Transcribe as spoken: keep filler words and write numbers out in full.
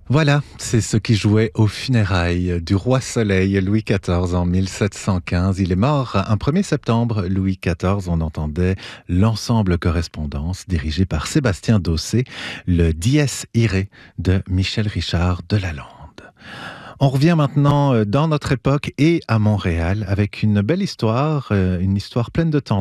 Voilà, c'est ce qui jouait aux funérailles du roi Soleil Louis quatorze en mille sept cent quinze. Il est mort un premier septembre. Louis quatorze, on entendait l'ensemble correspondance dirigé par Sébastien Dossé, le Dies Irae de Michel Richard de Lalande. On revient maintenant dans notre époque et à Montréal avec une belle histoire, une histoire pleine de tendresse.